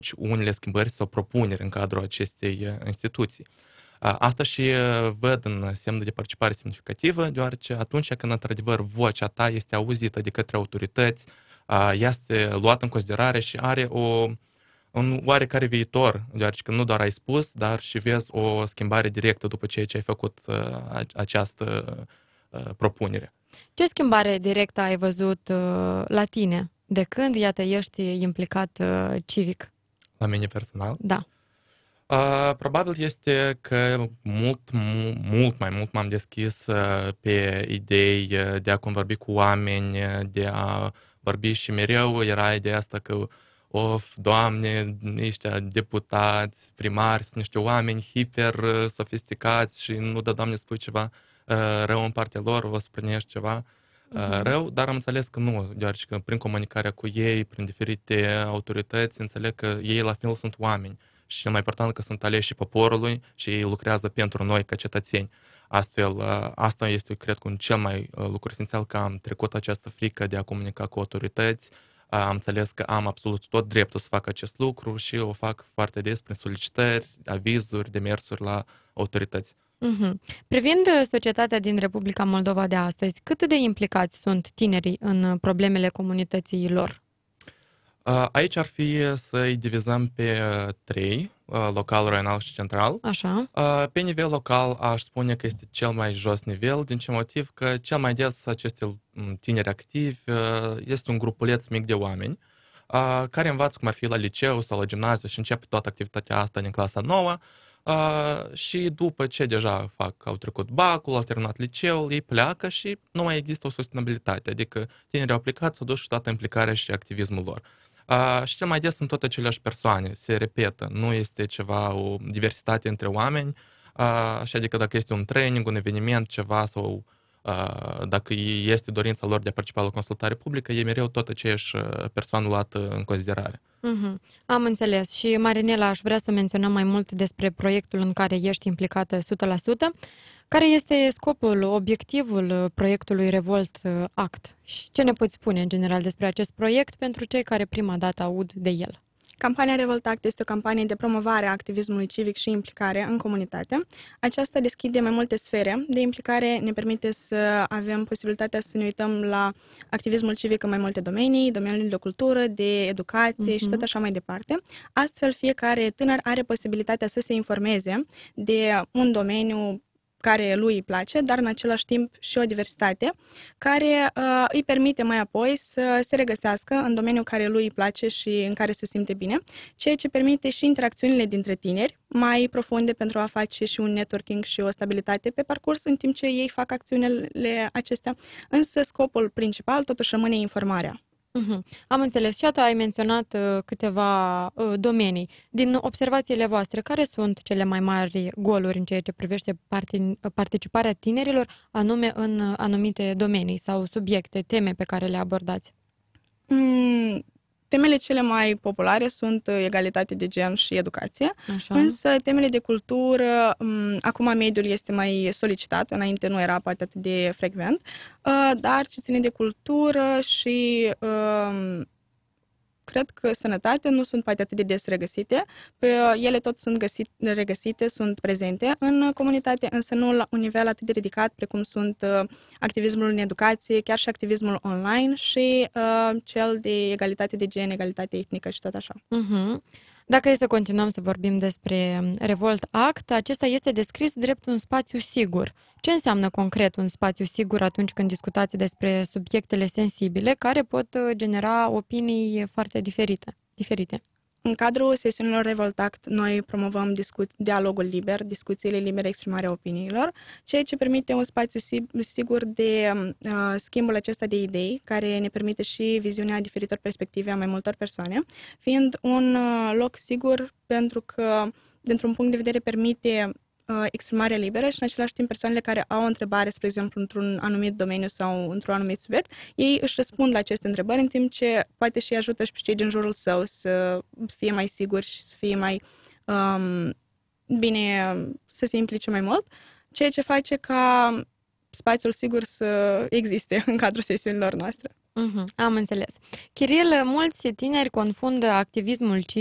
unele schimbări sau propuneri în cadrul acestei instituții. Asta și văd în semnul de participare semnificativă, deoarece atunci când, într-adevăr, vocea ta este auzită de către autorități, este luată în considerare și are un oarecare viitor, deoarece că nu doar ai spus, dar și vezi o schimbare directă după ce ai făcut această propunere. Ce schimbare directă ai văzut la tine de când, iată, ești implicat civic? La mine personal? Da. Probabil este că mult mai mult m-am deschis pe idei de a convorbi cu oameni, de a vorbi și mereu era ideea asta că Doamne, niște deputați, primari, sunt niște oameni hiper sofisticați și nu dă, Doamne, spui ceva rău în partea lor, o să primești ceva rău, dar am înțeles că nu, deoarece că prin comunicarea cu ei, prin diferite autorități, înțeleg că ei la final sunt oameni și cel mai important că sunt aleși poporului și ei lucrează pentru noi ca cetățeni. Astfel, asta este, cred, un cel mai lucru esențial, că am trecut această frică de a comunica cu autorități, am înțeles că am absolut tot dreptul să fac acest lucru și o fac foarte des prin solicitări, avizuri, demersuri la autorități. Privind societatea din Republica Moldova de astăzi, cât de implicați sunt tinerii în problemele comunității lor? Aici ar fi să-i divizăm pe trei, local, regional și central. Așa. Pe nivel local aș spune că este cel mai jos nivel, din ce motiv? Că cel mai des aceste tineri activi este un grupuleț mic de oameni care învață cum ar fi la liceu sau la gimnaziu și începe toată activitatea asta din clasa 9 și după ce deja au trecut bacul, au terminat liceul, ei pleacă și nu mai există o sustenabilitate, adică tinerii au plecat, s-au dus și toată implicarea și activismul lor. Și cel mai des sunt tot aceleași persoane, se repetă, nu este ceva, o diversitate între oameni, așa adică dacă este un training, un eveniment, ceva sau dacă este dorința lor de a participa la o consultare publică, e mereu tot aceeași persoană luată în considerare. Am înțeles. Și, Marinela, aș vrea să menționăm mai mult despre proiectul în care ești implicată 100%. Care este scopul, obiectivul proiectului Revolt Act? Și ce ne poți spune, în general, despre acest proiect pentru cei care prima dată aud de el? Campania Revolt Act este o campanie de promovare a activismului civic și implicare în comunitate. Aceasta deschide mai multe sfere de implicare, ne permite să avem posibilitatea să ne uităm la activismul civic în mai multe domenii, domeniul de cultură, de educație și tot așa mai departe. Astfel, fiecare tânăr are posibilitatea să se informeze de un domeniu care lui îi place, dar în același timp și o diversitate care îi permite mai apoi să se regăsească în domeniul care lui îi place și în care se simte bine, ceea ce permite și interacțiunile dintre tineri mai profunde pentru a face și un networking și o stabilitate pe parcurs în timp ce ei fac acțiunile acestea, însă scopul principal totuși rămâne informarea. Am înțeles. Și ai menționat câteva domenii. Din observațiile voastre, care sunt cele mai mari goluri în ceea ce privește participarea tinerilor, anume în anumite domenii sau subiecte, teme pe care le abordați? Temele cele mai populare sunt egalitate de gen și educație, însă temele de cultură, acum mediul este mai solicitat, înainte nu era poate atât de frecvent, dar ce ține de cultură și cred că sănătate nu sunt poate atât de des regăsite, ele tot sunt regăsite, sunt prezente în comunitate, însă nu la un nivel atât de ridicat precum sunt activismul în educație, chiar și activismul online și cel de egalitate de gen, egalitate etnică și tot așa. Dacă e să continuăm să vorbim despre Revolt Act, acesta este descris drept un spațiu sigur. Ce înseamnă concret un spațiu sigur atunci când discutați despre subiectele sensibile care pot genera opinii foarte diferite? În cadrul sesiunilor Revolt Act, noi promovăm dialogul liber, discuțiile libere, exprimarea opiniilor, ceea ce permite un spațiu sigur de schimbul acesta de idei, care ne permite și viziunea diferitor perspective a mai multor persoane, fiind un loc sigur pentru că, dintr-un punct de vedere, permite exprimarea liberă și în același timp persoanele care au o întrebare, spre exemplu, într-un anumit domeniu sau într-un anumit subiect, ei își răspund la aceste întrebări în timp ce poate și ajută și pe cei din jurul său să fie mai siguri și să fie mai bine, să se implice mai mult, ceea ce face ca spațiul sigur să existe în cadrul sesiunilor noastre. Am înțeles. Chiril, mulți tineri confundă activismul civic